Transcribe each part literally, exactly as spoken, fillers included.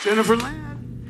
Jennifer Lynn.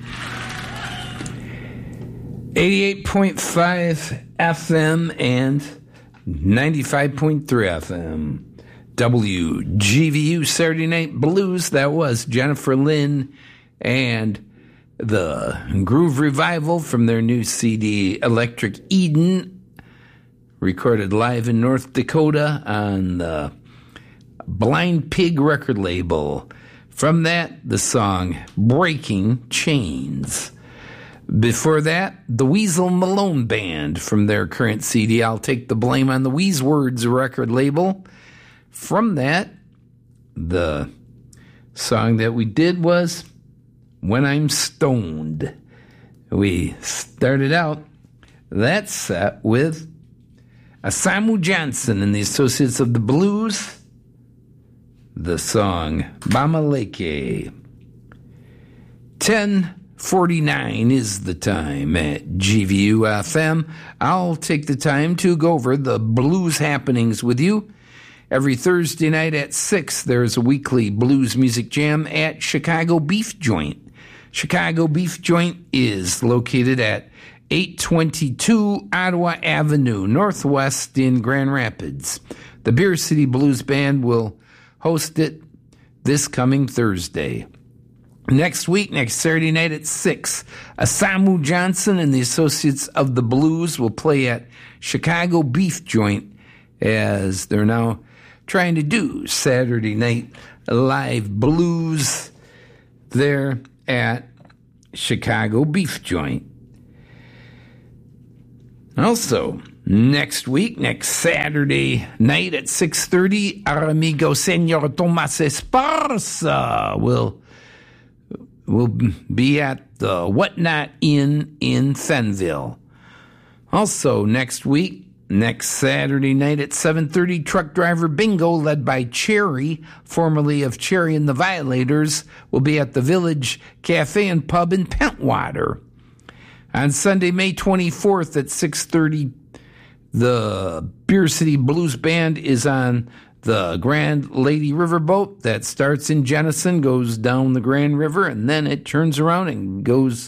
eighty-eight point five F M and ninety-five point three F M. W G V U Saturday Night Blues. That was Jennifer Lynn and the Groove Revival from their new C D, Electric Eden, recorded live in North Dakota on the Blind Pig record label. From that, the song Breaking Chains. Before that, the Weasel Malone Band from their current C D, I'll Take the Blame on the Weezewords record label. From that, the song that we did was When I'm Stoned. We started out that set with Asamu Johnson and the Associates of the Blues, the song Bamaleke. ten forty-nine is the time at G V U F M. I'll take the time to go over the blues happenings with you. Every Thursday night at six, there's a weekly blues music jam at Chicago Beef Joint. Chicago Beef Joint is located at eight twenty-two Ottawa Avenue, Northwest in Grand Rapids. The Beer City Blues Band will host it this coming Thursday. Next week, next Saturday night at six, Asamu Johnson and the Associates of the Blues will play at Chicago Beef Joint, as they're now trying to do Saturday night live blues there at Chicago Beef Joint. Also, next week, next Saturday night at six thirty, our amigo Senor Tomas Esparza will, will be at the Whatnot Inn in Fenville. Also, next week, next Saturday night at seven thirty, Truck Driver Bingo, led by Cherry, formerly of Cherry and the Violators, will be at the Village Cafe and Pub in Pentwater. On Sunday, May twenty-fourth at six thirty, the Beer City Blues Band is on the Grand Lady Riverboat that starts in Jenison, goes down the Grand River, and then it turns around and goes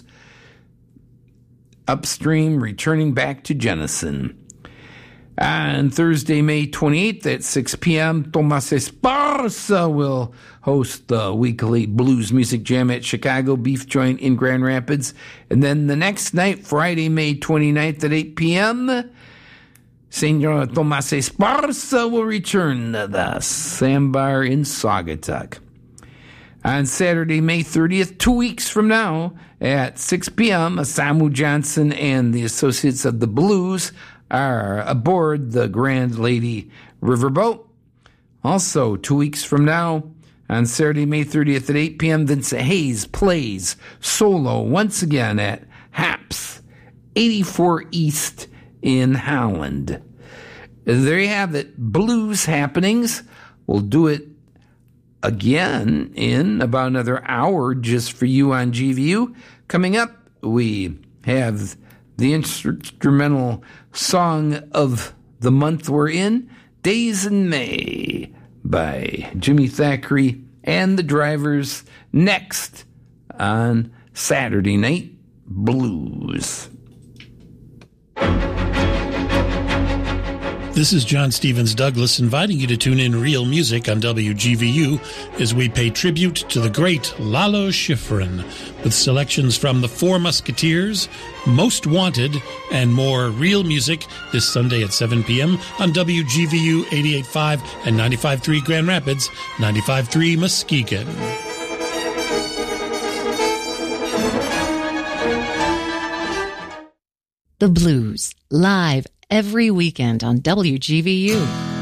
upstream, returning back to Jenison. On Thursday, May twenty-eighth at six p.m., Tomas Esparza will host the weekly blues music jam at Chicago Beef Joint in Grand Rapids. And then the next night, Friday, May twenty-ninth at eight p.m., Senor Tomas Esparza will return to the Sandbar in Saugatuck. On Saturday, May thirtieth, two weeks from now, at six p.m., Asamu Johnson and the Associates of the Blues are aboard the Grand Lady Riverboat. Also, two weeks from now, on Saturday, May thirtieth at eight p.m., Vincent Hayes plays solo once again at Haps, eighty-four East in Holland. There you have it, blues happenings. We'll do it again in about another hour just for you on G V U. Coming up, we have the instrumental song of the month we're in, Days in May, by Jimmy Thackeray and the Drivers, next on Saturday Night Blues. This is John Stevens Douglas inviting you to tune in Real Music on W G V U as we pay tribute to the great Lalo Schifrin with selections from The Four Musketeers, Most Wanted, and more real music this Sunday at seven p.m. on W G V U eighty-eight point five and ninety-five point three Grand Rapids, ninety-five point three Muskegon. The Blues, live every weekend on W G V U.